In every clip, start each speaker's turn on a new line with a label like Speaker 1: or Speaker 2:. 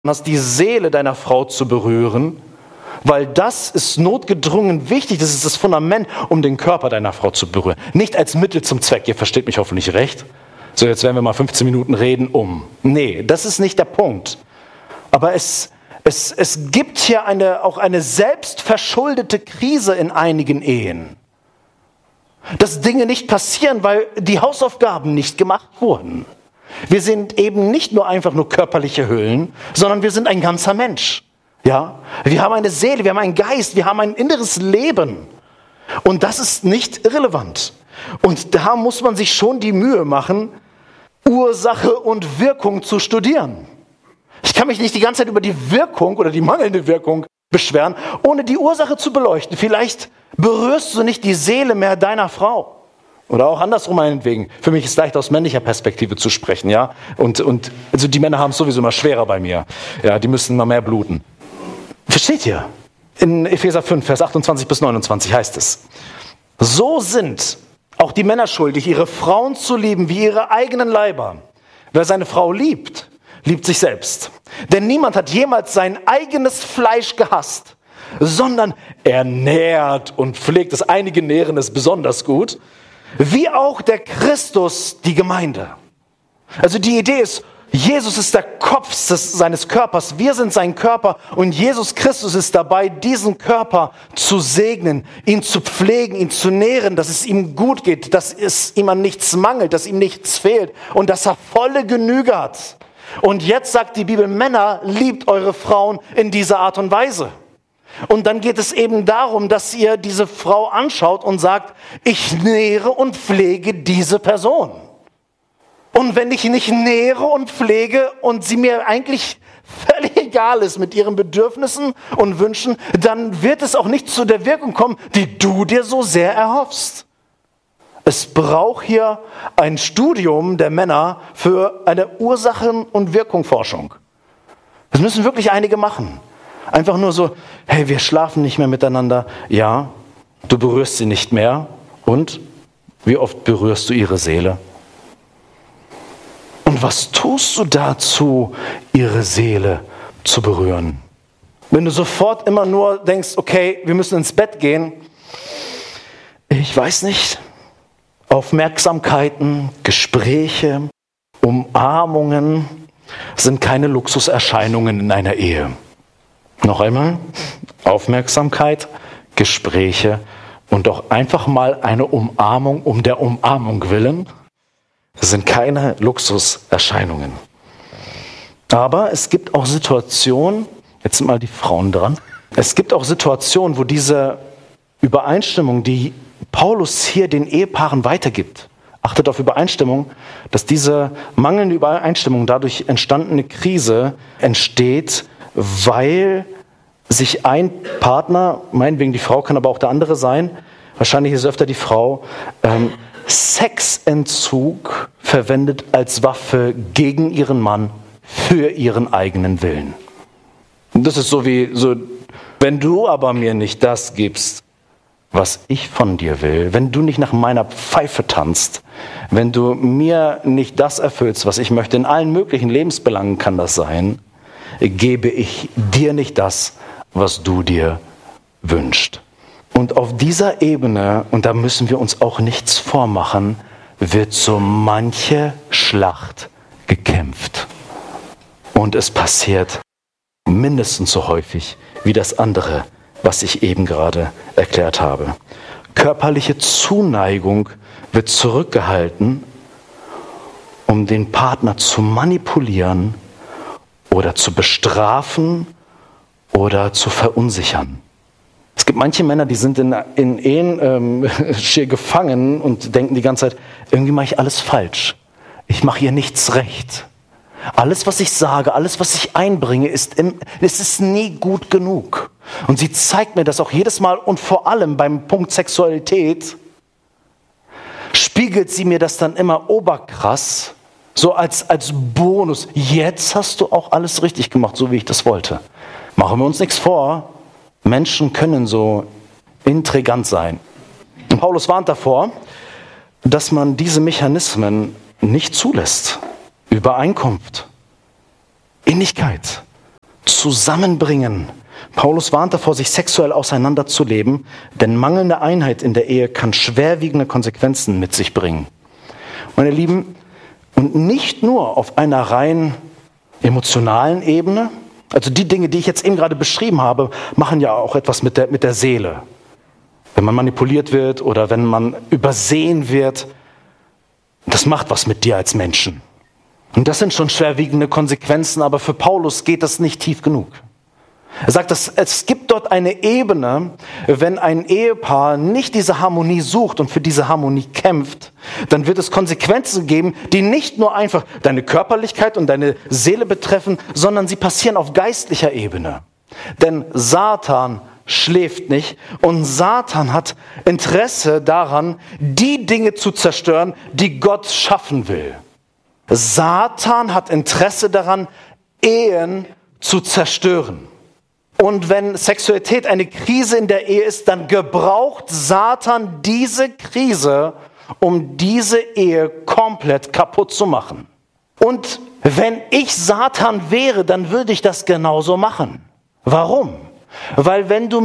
Speaker 1: hast, die Seele deiner Frau zu berühren, weil das ist notgedrungen wichtig, das ist das Fundament, um den Körper deiner Frau zu berühren. Nicht als Mittel zum Zweck, ihr versteht mich hoffentlich recht. So, jetzt werden wir mal 15 Minuten reden Nee, das ist nicht der Punkt. Aber es gibt hier auch eine selbstverschuldete Krise in einigen Ehen. Dass Dinge nicht passieren, weil die Hausaufgaben nicht gemacht wurden. Wir sind eben nicht nur einfach nur körperliche Hüllen, sondern wir sind ein ganzer Mensch. Ja? Wir haben eine Seele, wir haben einen Geist, wir haben ein inneres Leben. Und das ist nicht irrelevant. Und da muss man sich schon die Mühe machen, Ursache und Wirkung zu studieren. Ich kann mich nicht die ganze Zeit über die Wirkung oder die mangelnde Wirkung beschweren, ohne die Ursache zu beleuchten. Vielleicht berührst du nicht die Seele mehr deiner Frau. Oder auch andersrum meinetwegen. Für mich ist es leicht aus männlicher Perspektive zu sprechen, ja. Und also die Männer haben es sowieso immer schwerer bei mir. Ja, die müssen immer mehr bluten. Versteht ihr? In Epheser 5, Vers 28 bis 29 heißt es: So sind auch die Männer schuldig, ihre Frauen zu lieben wie ihre eigenen Leiber. Wer seine Frau liebt, liebt sich selbst. Denn niemand hat jemals sein eigenes Fleisch gehasst, sondern er nährt und pflegt es. Einige nähren es besonders gut. Wie auch der Christus die Gemeinde. Also die Idee ist, Jesus ist der Kopf seines Körpers, wir sind sein Körper und Jesus Christus ist dabei, diesen Körper zu segnen, ihn zu pflegen, ihn zu nähren, dass es ihm gut geht, dass es ihm an nichts mangelt, dass ihm nichts fehlt und dass er volle Genüge hat. Und jetzt sagt die Bibel, Männer, liebt eure Frauen in dieser Art und Weise. Und dann geht es eben darum, dass ihr diese Frau anschaut und sagt, ich nähere und pflege diese Person. Und wenn ich nicht nähere und pflege und sie mir eigentlich völlig egal ist mit ihren Bedürfnissen und Wünschen, dann wird es auch nicht zu der Wirkung kommen, die du dir so sehr erhoffst. Es braucht hier ein Studium der Männer für eine Ursachen- und Wirkungsforschung. Das müssen wirklich einige machen. Einfach nur so, hey, wir schlafen nicht mehr miteinander. Ja, du berührst sie nicht mehr. Und wie oft berührst du ihre Seele? Und was tust du dazu, ihre Seele zu berühren? Wenn du sofort immer nur denkst, okay, wir müssen ins Bett gehen. Ich weiß nicht. Aufmerksamkeiten, Gespräche, Umarmungen sind keine Luxuserscheinungen in einer Ehe. Noch einmal, Aufmerksamkeit, Gespräche und doch einfach mal eine Umarmung um der Umarmung willen, sind keine Luxuserscheinungen. Aber es gibt auch Situationen, jetzt sind mal die Frauen dran, es gibt auch Situationen, wo diese Übereinstimmung, die Paulus hier den Ehepaaren weitergibt, achtet auf Übereinstimmung, dass diese mangelnde Übereinstimmung, dadurch entstandene Krise entsteht, weil sich ein Partner, meinetwegen die Frau, kann aber auch der andere sein, wahrscheinlich ist es öfter die Frau, Sexentzug verwendet als Waffe gegen ihren Mann für ihren eigenen Willen. Und das ist so wie, wenn du aber mir nicht das gibst, was ich von dir will, wenn du nicht nach meiner Pfeife tanzt, wenn du mir nicht das erfüllst, was ich möchte, in allen möglichen Lebensbelangen kann das sein, gebe ich dir nicht das, was du dir wünschst. Und auf dieser Ebene, und da müssen wir uns auch nichts vormachen, wird so manche Schlacht gekämpft. Und es passiert mindestens so häufig wie das andere, was ich eben gerade erklärt habe. Körperliche Zuneigung wird zurückgehalten, um den Partner zu manipulieren oder zu bestrafen oder zu verunsichern. Es gibt manche Männer, die sind in Ehen schier gefangen und denken die ganze Zeit, irgendwie mache ich alles falsch. Ich mache hier nichts recht. Alles, was ich sage, alles, was ich einbringe, es ist nie gut genug. Und sie zeigt mir das auch jedes Mal und vor allem beim Punkt Sexualität spiegelt sie mir das dann immer oberkrass, so als Bonus. Jetzt hast du auch alles richtig gemacht, so wie ich das wollte. Machen wir uns nichts vor, Menschen können so intrigant sein. Und Paulus warnt davor, dass man diese Mechanismen nicht zulässt. Übereinkunft, Innigkeit, zusammenbringen. Paulus warnt davor, sich sexuell auseinanderzuleben, denn mangelnde Einheit in der Ehe kann schwerwiegende Konsequenzen mit sich bringen. Meine Lieben, und nicht nur auf einer rein emotionalen Ebene, also die Dinge, die ich jetzt eben gerade beschrieben habe, machen ja auch etwas mit der Seele. Wenn man manipuliert wird oder wenn man übersehen wird, das macht was mit dir als Menschen. Und das sind schon schwerwiegende Konsequenzen, aber für Paulus geht das nicht tief genug. Er sagt, es gibt dort eine Ebene, wenn ein Ehepaar nicht diese Harmonie sucht und für diese Harmonie kämpft, dann wird es Konsequenzen geben, die nicht nur einfach deine Körperlichkeit und deine Seele betreffen, sondern sie passieren auf geistlicher Ebene. Denn Satan schläft nicht und Satan hat Interesse daran, die Dinge zu zerstören, die Gott schaffen will. Satan hat Interesse daran, Ehen zu zerstören. Und wenn Sexualität eine Krise in der Ehe ist, dann gebraucht Satan diese Krise, um diese Ehe komplett kaputt zu machen. Und wenn ich Satan wäre, dann würde ich das genauso machen. Warum? Weil wenn du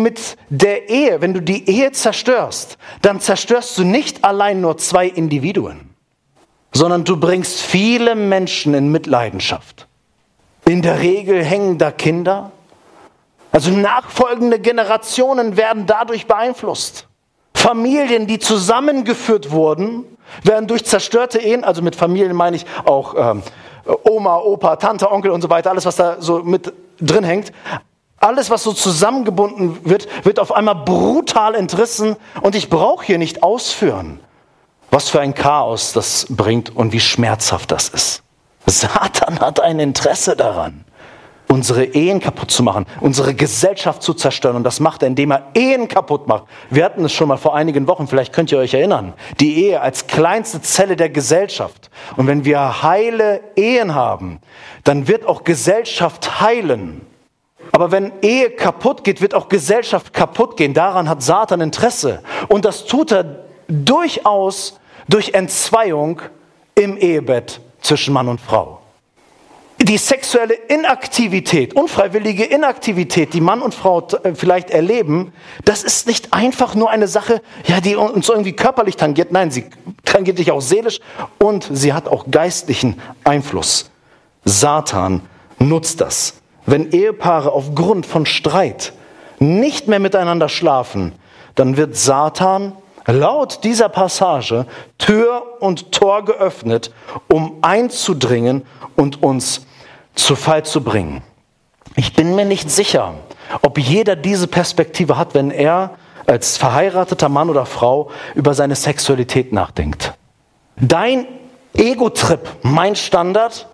Speaker 1: die Ehe zerstörst, dann zerstörst du nicht allein nur zwei Individuen, sondern du bringst viele Menschen in Mitleidenschaft. In der Regel hängen da Kinder. Also nachfolgende Generationen werden dadurch beeinflusst. Familien, die zusammengeführt wurden, werden durch zerstörte Ehen, also mit Familien meine ich auch Oma, Opa, Tante, Onkel und so weiter, alles was da so mit drin hängt, alles was so zusammengebunden wird, wird auf einmal brutal entrissen und ich brauche hier nicht ausführen, was für ein Chaos das bringt und wie schmerzhaft das ist. Satan hat ein Interesse daran, unsere Ehen kaputt zu machen, unsere Gesellschaft zu zerstören. Und das macht er, indem er Ehen kaputt macht. Wir hatten es schon mal vor einigen Wochen, vielleicht könnt ihr euch erinnern. Die Ehe als kleinste Zelle der Gesellschaft. Und wenn wir heile Ehen haben, dann wird auch Gesellschaft heilen. Aber wenn Ehe kaputt geht, wird auch Gesellschaft kaputt gehen. Daran hat Satan Interesse. Und das tut er durchaus durch Entzweiung im Ehebett zwischen Mann und Frau. Die sexuelle Inaktivität, unfreiwillige Inaktivität, die Mann und Frau vielleicht erleben, das ist nicht einfach nur eine Sache, ja, die uns irgendwie körperlich tangiert. Nein, sie tangiert dich auch seelisch und sie hat auch geistlichen Einfluss. Satan nutzt das. Wenn Ehepaare aufgrund von Streit nicht mehr miteinander schlafen, dann wird Satan laut dieser Passage Tür und Tor geöffnet, um einzudringen und uns zu Fall zu bringen. Ich bin mir nicht sicher, ob jeder diese Perspektive hat, wenn er als verheirateter Mann oder Frau über seine Sexualität nachdenkt. Dein Ego-Trip, mein Standard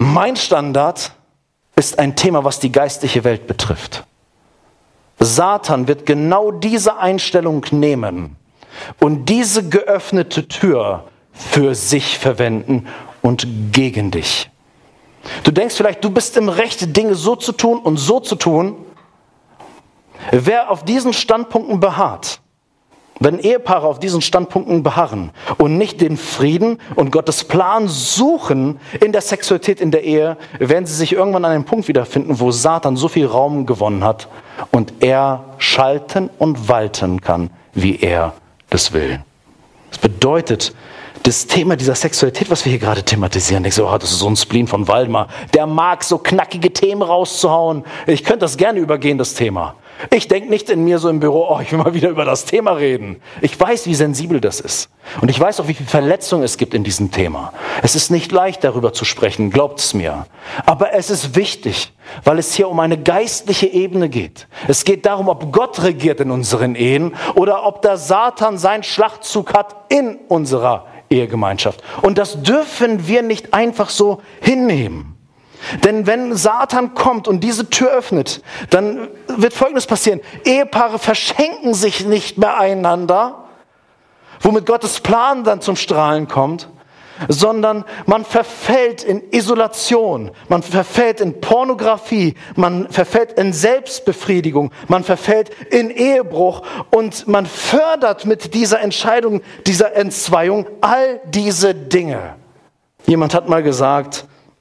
Speaker 1: ist ein Thema, was die geistliche Welt betrifft. Satan wird genau diese Einstellung nehmen und diese geöffnete Tür für sich verwenden und gegen dich. Du denkst vielleicht, du bist im Recht, Dinge so zu tun und so zu tun. Wer auf diesen Standpunkten beharrt, wenn Ehepaare auf diesen Standpunkten beharren und nicht den Frieden und Gottes Plan suchen in der Sexualität, in der Ehe, werden sie sich irgendwann an einem Punkt wiederfinden, wo Satan so viel Raum gewonnen hat und er schalten und walten kann, wie er das will. Das bedeutet, das Thema dieser Sexualität, was wir hier gerade thematisieren, denkst du, das ist so ein Spleen von Waldemar, der mag so knackige Themen rauszuhauen. Ich könnte das gerne übergehen, das Thema. Ich denke nicht in mir so im Büro, ich will mal wieder über das Thema reden. Ich weiß, wie sensibel das ist. Und ich weiß auch, wie viel Verletzung es gibt in diesem Thema. Es ist nicht leicht, darüber zu sprechen, glaubt es mir. Aber es ist wichtig, weil es hier um eine geistliche Ebene geht. Es geht darum, ob Gott regiert in unseren Ehen oder ob der Satan seinen Schlachtzug hat in unserer Ehegemeinschaft. Und das dürfen wir nicht einfach so hinnehmen. Denn wenn Satan kommt und diese Tür öffnet, dann wird Folgendes passieren. Ehepaare verschenken sich nicht mehr einander, womit Gottes Plan dann zum Strahlen kommt, sondern man verfällt in Isolation, man verfällt in Pornografie, man verfällt in Selbstbefriedigung, man verfällt in Ehebruch und man fördert mit dieser Entscheidung, dieser Entzweiung all diese Dinge. Jemand hat mal gesagt,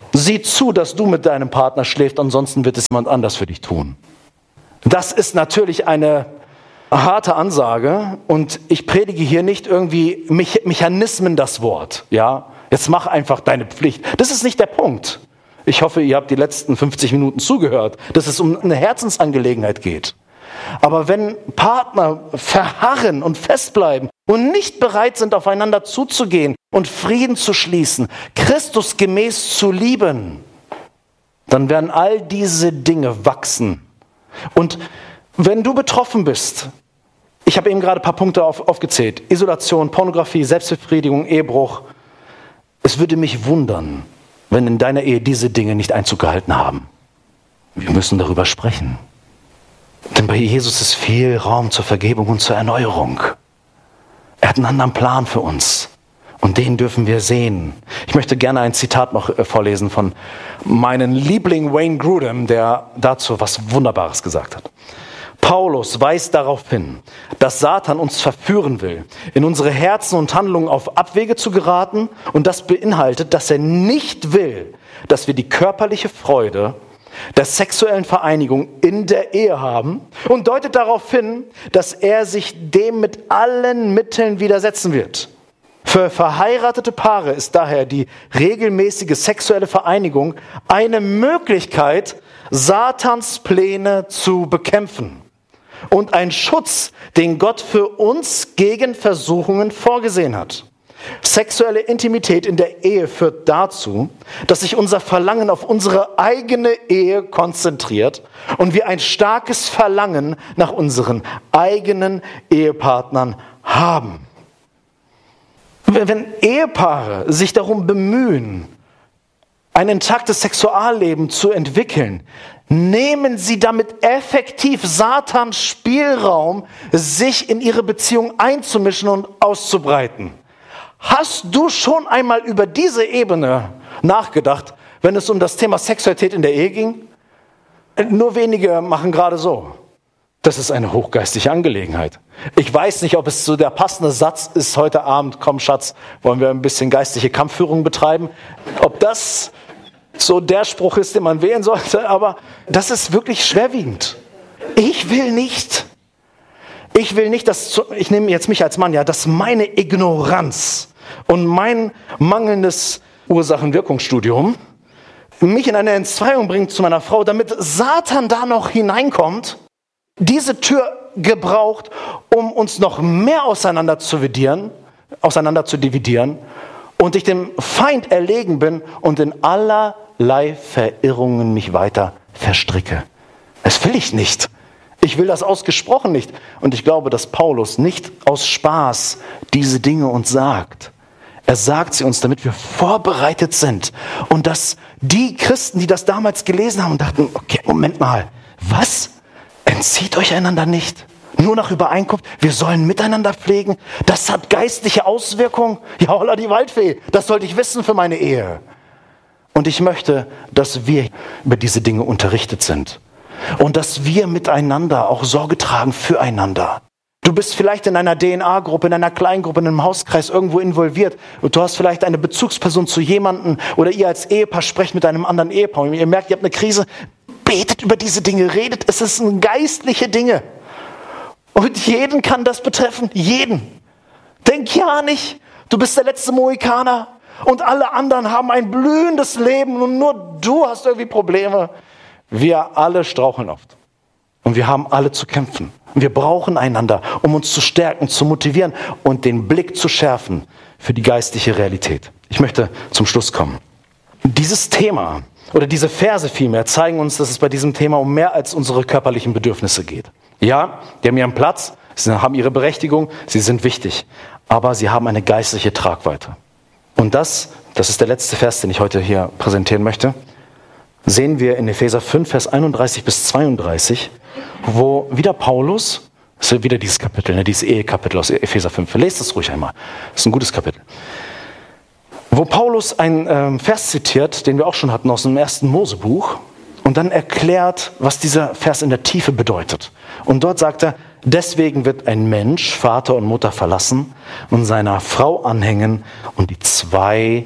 Speaker 1: Sieh zu, dass du mit deinem Partner schläfst, ansonsten wird es jemand anders für dich tun. Das ist natürlich eine harte Ansage und ich predige hier nicht irgendwie Mechanismen das Wort. Ja? Jetzt mach einfach deine Pflicht. Das ist nicht der Punkt. Ich hoffe, ihr habt die letzten 50 Minuten zugehört, dass es um eine Herzensangelegenheit geht. Aber wenn Partner verharren und festbleiben und nicht bereit sind, aufeinander zuzugehen und Frieden zu schließen, Christus gemäß zu lieben, dann werden all diese Dinge wachsen. Und wenn du betroffen bist, ich habe eben gerade ein paar Punkte aufgezählt, Isolation, Pornografie, Selbstbefriedigung, Ehebruch, es würde mich wundern, wenn in deiner Ehe diese Dinge nicht Einzug gehalten haben. Wir müssen darüber sprechen. Denn bei Jesus ist viel Raum zur Vergebung und zur Erneuerung. Er hat einen anderen Plan für uns. Und den dürfen wir sehen. Ich möchte gerne ein Zitat noch vorlesen von meinem Liebling Wayne Grudem, der dazu was Wunderbares gesagt hat. Paulus weist darauf hin, dass Satan uns verführen will, in unsere Herzen und Handlungen auf Abwege zu geraten. Und das beinhaltet, dass er nicht will, dass wir die körperliche Freude der sexuellen Vereinigung in der Ehe haben und deutet darauf hin, dass er sich dem mit allen Mitteln widersetzen wird. Für verheiratete Paare ist daher die regelmäßige sexuelle Vereinigung eine Möglichkeit, Satans Pläne zu bekämpfen und ein Schutz, den Gott für uns gegen Versuchungen vorgesehen hat. Sexuelle Intimität in der Ehe führt dazu, dass sich unser Verlangen auf unsere eigene Ehe konzentriert und wir ein starkes Verlangen nach unseren eigenen Ehepartnern haben. Wenn Ehepaare sich darum bemühen, ein intaktes Sexualleben zu entwickeln, nehmen sie damit effektiv Satans Spielraum, sich in ihre Beziehung einzumischen und auszubreiten. Hast du schon einmal über diese Ebene nachgedacht, wenn es um das Thema Sexualität in der Ehe ging? Nur wenige machen gerade so. Das ist eine hochgeistige Angelegenheit. Ich weiß nicht, ob es so der passende Satz ist heute Abend, komm Schatz, wollen wir ein bisschen geistliche Kampfführung betreiben. Ob das so der Spruch ist, den man wählen sollte, aber das ist wirklich schwerwiegend. Ich will nicht, ich nehme jetzt mich als Mann, ja, dass meine Ignoranz und mein mangelndes Ursachen-Wirkungsstudium mich in eine Entzweiung bringt zu meiner Frau, damit Satan da noch hineinkommt, diese Tür gebraucht, um uns noch mehr auseinander zu dividieren und ich dem Feind erlegen bin und in allerlei Verirrungen mich weiter verstricke. Das will ich nicht. Ich will das ausgesprochen nicht. Und ich glaube, dass Paulus nicht aus Spaß diese Dinge uns sagt. Er sagt sie uns, damit wir vorbereitet sind. Und dass die Christen, die das damals gelesen haben, dachten, okay, Moment mal, was? Entzieht euch einander nicht? Nur nach Übereinkunft? Wir sollen miteinander pflegen? Das hat geistliche Auswirkungen? Ja, holla die Waldfee, das sollte ich wissen für meine Ehe. Und ich möchte, dass wir über diese Dinge unterrichtet sind. Und dass wir miteinander auch Sorge tragen füreinander. Du bist vielleicht in einer DNA-Gruppe, in einer Kleingruppe, in einem Hauskreis irgendwo involviert. Und du hast vielleicht eine Bezugsperson zu jemandem oder ihr als Ehepaar sprecht mit einem anderen Ehepaar. Und ihr merkt, ihr habt eine Krise. Betet über diese Dinge, redet. Es sind geistliche Dinge. Und jeden kann das betreffen. Jeden. Denk ja nicht, du bist der letzte Mohikaner und alle anderen haben ein blühendes Leben und nur du hast irgendwie Probleme. Wir alle straucheln oft. Und wir haben alle zu kämpfen. Wir brauchen einander, um uns zu stärken, zu motivieren und den Blick zu schärfen für die geistliche Realität. Ich möchte zum Schluss kommen. Dieses Thema oder diese Verse vielmehr zeigen uns, dass es bei diesem Thema um mehr als unsere körperlichen Bedürfnisse geht. Ja, die haben ihren Platz, sie haben ihre Berechtigung, sie sind wichtig, aber sie haben eine geistliche Tragweite. Und das ist der letzte Vers, den ich heute hier präsentieren möchte, sehen wir in Epheser 5, Vers 31 bis 32, wo wieder Paulus, das ist wieder dieses Kapitel, dieses Ehekapitel aus Epheser 5, lest es ruhig einmal, das ist ein gutes Kapitel, wo Paulus einen Vers zitiert, den wir auch schon hatten aus dem 1. Mosebuch und dann erklärt, was dieser Vers in der Tiefe bedeutet. Und dort sagt er, deswegen wird ein Mensch Vater und Mutter verlassen und seiner Frau anhängen und die zwei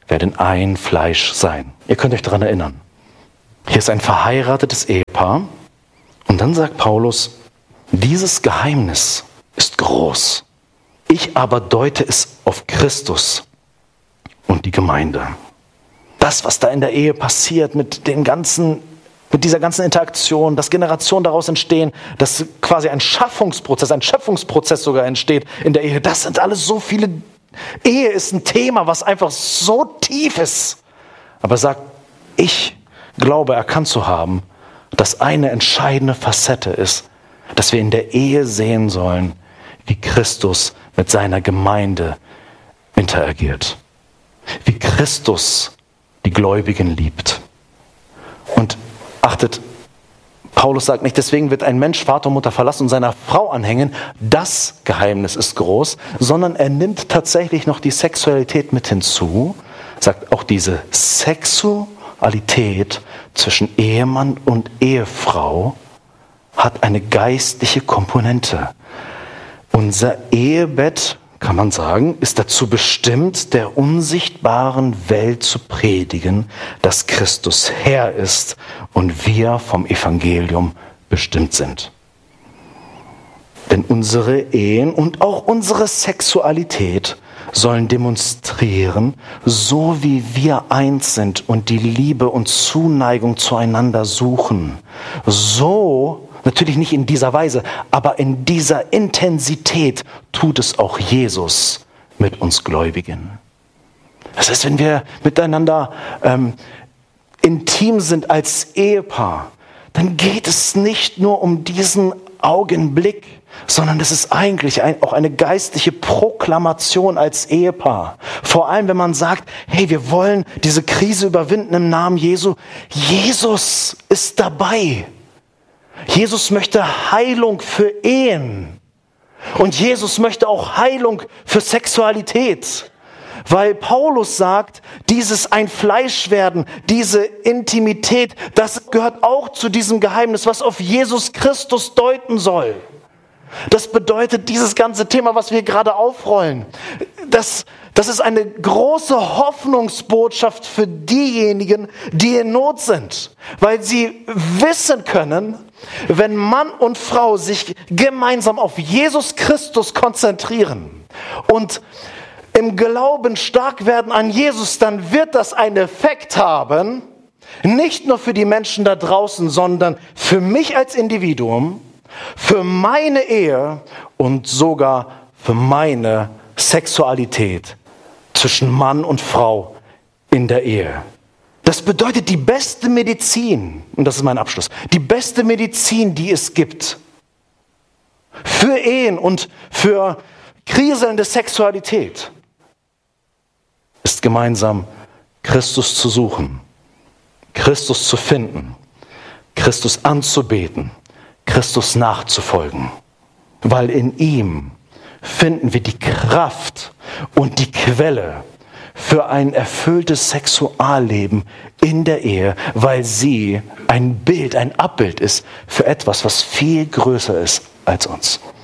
Speaker 1: werden ein Fleisch sein. Ihr könnt euch daran erinnern. Hier ist ein verheiratetes Ehepaar und dann sagt Paulus, dieses Geheimnis ist groß. Ich aber deute es auf Christus und die Gemeinde. Das, was da in der Ehe passiert mit dieser ganzen Interaktion, dass Generationen daraus entstehen, dass quasi ein Schöpfungsprozess sogar entsteht in der Ehe, das sind alles so viele. Ehe ist ein Thema, was einfach so tief ist. Aber er sagt, ich glaube erkannt zu haben, dass eine entscheidende Facette ist, dass wir in der Ehe sehen sollen, wie Christus mit seiner Gemeinde interagiert. Wie Christus die Gläubigen liebt. Und achtet, Paulus sagt nicht, deswegen wird ein Mensch Vater und Mutter verlassen und seiner Frau anhängen. Das Geheimnis ist groß, sondern er nimmt tatsächlich noch die Sexualität mit hinzu, sagt auch diese Sexualität zwischen Ehemann und Ehefrau hat eine geistliche Komponente. Unser Ehebett, kann man sagen, ist dazu bestimmt, der unsichtbaren Welt zu predigen, dass Christus Herr ist und wir vom Evangelium bestimmt sind. Denn unsere Ehen und auch unsere Sexualität sollen demonstrieren, so wie wir eins sind und die Liebe und Zuneigung zueinander suchen. So, natürlich nicht in dieser Weise, aber in dieser Intensität tut es auch Jesus mit uns Gläubigen. Das heißt, wenn wir miteinander intim sind als Ehepaar, dann geht es nicht nur um diesen Augenblick, sondern es ist eigentlich auch eine geistliche Proklamation als Ehepaar. Vor allem, wenn man sagt, hey, wir wollen diese Krise überwinden im Namen Jesu. Jesus ist dabei. Jesus möchte Heilung für Ehen. Und Jesus möchte auch Heilung für Sexualität. Weil Paulus sagt, dieses ein Fleisch werden, diese Intimität, das gehört auch zu diesem Geheimnis, was auf Jesus Christus deuten soll. Das bedeutet, dieses ganze Thema, was wir gerade aufrollen, das ist eine große Hoffnungsbotschaft für diejenigen, die in Not sind. Weil sie wissen können, wenn Mann und Frau sich gemeinsam auf Jesus Christus konzentrieren und im Glauben stark werden an Jesus, dann wird das einen Effekt haben, nicht nur für die Menschen da draußen, sondern für mich als Individuum, für meine Ehe und sogar für meine Sexualität zwischen Mann und Frau in der Ehe. Das bedeutet die beste Medizin, und das ist mein Abschluss, die beste Medizin, die es gibt für Ehen und für kriselnde Sexualität, ist gemeinsam Christus zu suchen, Christus zu finden, Christus anzubeten, Christus nachzufolgen. Weil in ihm finden wir die Kraft und die Quelle für ein erfülltes Sexualleben in der Ehe, weil sie ein Bild, ein Abbild ist für etwas, was viel größer ist als uns.